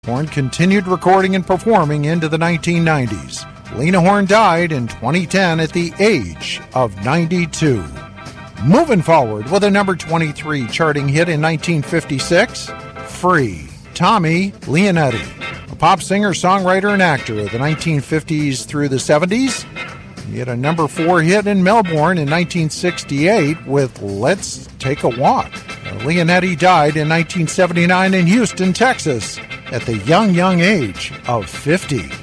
Horn continued recording and performing into the 1990s. Lena Horne died in 2010 at the age of 92. Moving forward with a number 23 charting hit in 1956, Free, Tommy Leonetti, a pop singer, songwriter, and actor of the 1950s through the 70s. He had a number 4 hit in Melbourne in 1968 with Let's Take a Walk. Leonetti died in 1979 in Houston, Texas, at the young age of 50.